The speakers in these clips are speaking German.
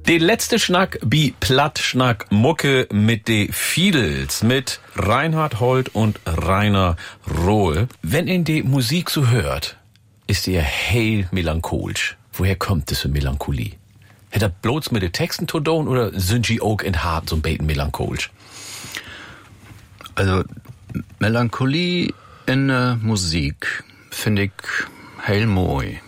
Der letzte Schnack bi Plattschnack Mucke mit de Fiedels, mit Reinhard Holt und Rainer Rohl. Wenn ihr die Musik so hört, ist ihr hell melancholisch. Woher kommt diese Melancholie? Hätt er bloß mit den Texten zu tun oder sind sie auch in Hart so ein bisschen melancholisch? Also, Melancholie in Musik finde ich hell moi.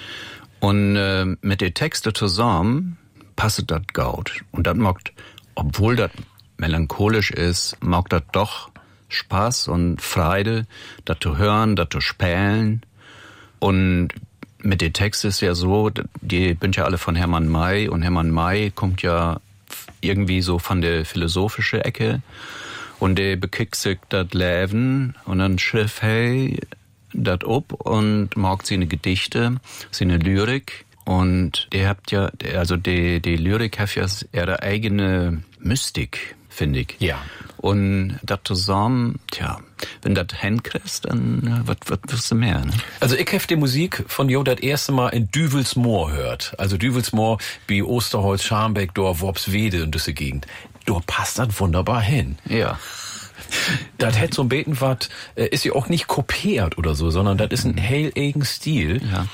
Und mit den Texten zusammen passt das gut. Und das macht, obwohl das melancholisch ist, macht das doch Spaß und Freude, das zu hören, das zu spielen. Und mit den Texten ist ja so, die sind ja alle von Hermann May. Und Hermann May kommt ja irgendwie so von der philosophischen Ecke. Und der bekickt sich das Leben und dann schrift hey das ab und mag seine Gedichte, seine Lyrik. Und der habt ja, also die Lyrik hat ja ihre eigene Mystik, finde ich. Ja. Und das zusammen, wenn das hinkriegst, dann was wirst du mehr, ne? Also ich hab die Musik von Jo das erste Mal in Düvelsmoor hört. Also Düvelsmoor wie Osterholz, Scharmbeck, Dorf, Worpswede und diese Gegend. Da passt das wunderbar hin. Ja. Das hätt so ein Beten was, ist ja auch nicht kopiert oder so, sondern das ist ein hell eigen Stil. Ja.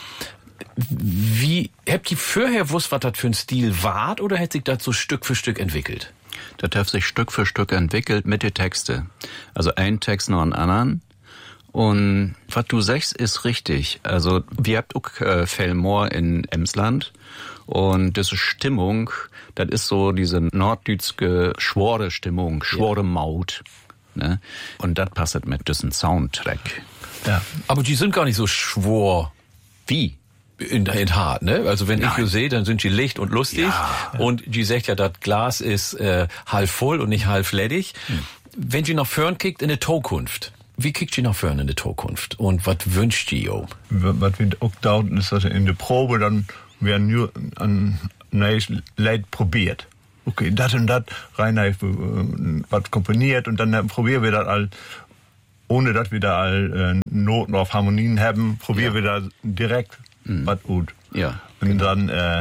Wie, habt ihr vorher wusst, was das für ein Stil war, oder hätte sich das so Stück für Stück entwickelt? Das hat sich Stück für Stück entwickelt mit den Texten. Also ein Text noch einen anderen. Und was du sagst, ist richtig. Also wir habt auch Fellmoor in Emsland. Und diese Stimmung, das ist so diese norddeutsche schwore Stimmung, schwore Maut. Ne? Und das passt mit diesem Soundtrack. Ja. Aber die sind gar nicht so schwor. Wie? In Hart, ne? Also wenn ich die sehe, dann sind die licht und lustig. Ja. Und die sagt ja, das Glas ist halb voll und nicht halb ledig. Wenn die nach vorn kickt in der Zukunft, wie kickt die nach vorn in der Zukunft? Und was wünscht die, jo? Was wir auch da ist, dass in der Probe dann werden nur ein neues Lied probiert. Okay, das und das, Rainer was komponiert und dann probieren wir das all, ohne dass wir da all Noten auf Harmonien haben, probieren wir da direkt was gut. Ja. Und genau.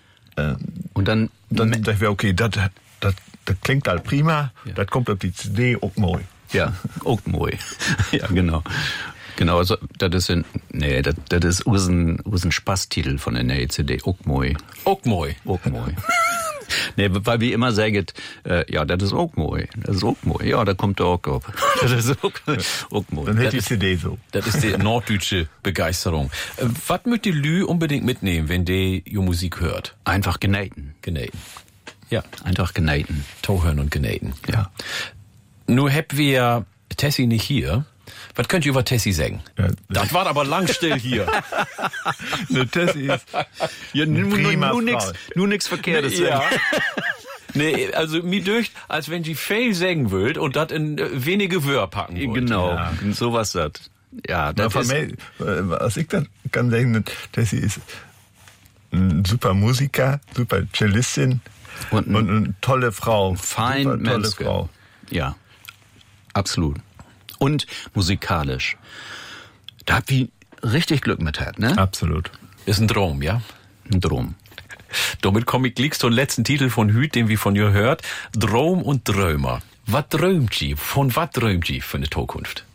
dann sagen wir, okay, das klingt halt prima, das kommt auf die CD auch moi. Ja, auch moi. Ja, genau. Genau, also, das ist unseren Spaßtitel von der neuen CD, auch moi. Auch moi. Auch moi. Nee, weil wir immer sagen, das ist auch moi. Das ist auch moi. Ja, da kommt der auch ab. Das ist auch moi. Dann hätte die CD so. Das ist die norddeutsche Begeisterung. Was möchte die Lü unbedingt mitnehmen, wenn die jo Musik hört? Einfach geneiten. Geneiten. Ja. Einfach geneiten. Tohören und geneiten. Ja. Nur habt wir Tessie nicht hier. Was könnt ihr über Tessie sagen? Ja, das war aber lang still hier. Ne, Tessie ist ja, nur nix Verkehrtes. Ja. Nee, also mir dürft, als wenn die Fail sagen würd und das in wenige Wörter packen wollt. Genau, ja. Sowas das. Ja, das ist... Was ich dann kann sagen, Tessie ist ein super Musiker, super Cellistin und eine tolle Frau. Tolle Frau. Ja, absolut. Und musikalisch. Da habt ihr richtig Glück mit hat, ne? Absolut. Ist ein Traum, ja? Ein Traum. Damit komme ich gleich zum letzten Titel von Hüt, den wir von ihr hört. Traum und Träumer. Was träumt sie? Von was träumt sie für eine Zukunft?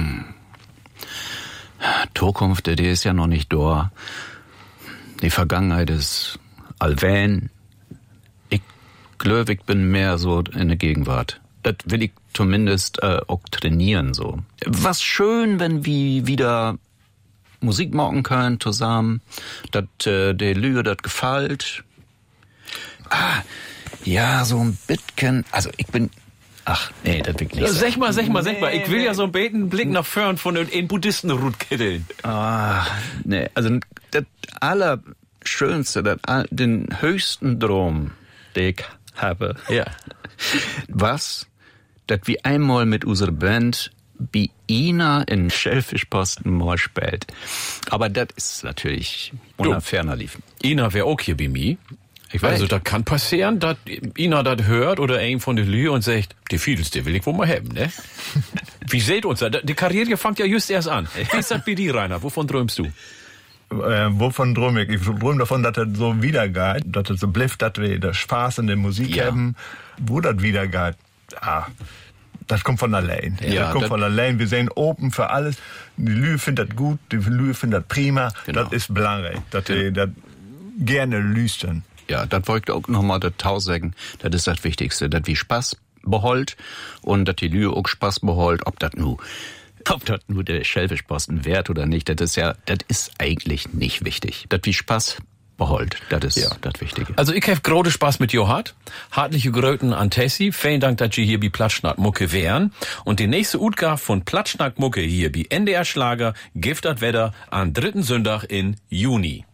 Zukunft, die ist ja noch nicht da. Die Vergangenheit ist allwähn. Ich glaube, ich bin mehr so in der Gegenwart. Das will ich zumindest auch trainieren so. Was schön, wenn wir wieder Musik machen können zusammen, dass der Lüge das gefällt. Ja, so ein bisschen, also ich bin, das will ich nicht. Sag mal. Ich will ja so einen Blick nach vorn von den Buddhisten kitteln. Nee, also das Allerschönste, den höchsten Traum, den ich habe. Ja. Was? dass wir einmal mit unserer Band bei Ina in Schellfischposten mal spielt. Aber das ist natürlich ferner liefen. Ina wäre auch hier bei mir. Also, das kann passieren, dass Ina das hört oder ein von den Lü und sagt, die Fiedels, die will ich wohl mal haben, ne? Wie seht uns das? Die Karriere fängt ja just erst an. Wie ist das bei dir, Rainer? Wovon träumst du? wovon drum ich? Ich drum davon, dass das so wiedergeht, dass das so blifft, dass wir das Spaß in der Musik haben. Wo das wiedergeht, das kommt von allein. Ja, das kommt von allein. Wir sind open für alles. Die Lü findet das gut, die Lü findet das prima. Genau. Das ist belangrijk. Dass wir das gerne lüstern. Ja, das wollte ich auch nochmal dazu sagen. Das ist das Wichtigste, dass wir Spaß beholt und dass die Lü auch Spaß beholt, ob das nur der Schellfischposten wert oder nicht, das ist eigentlich nicht wichtig. Das wie Spaß beholt, das ist das Wichtige. Also ich habe große Spaß mit Johat. Hartliche Gröten an Tessie. Vielen Dank, dass ihr hier bei Platschnack Mucke wären. Und die nächste Utgabe von Platschnack Mucke hier bei NDR Schlager gibt das Wetter am 3. Sonntag in Juni.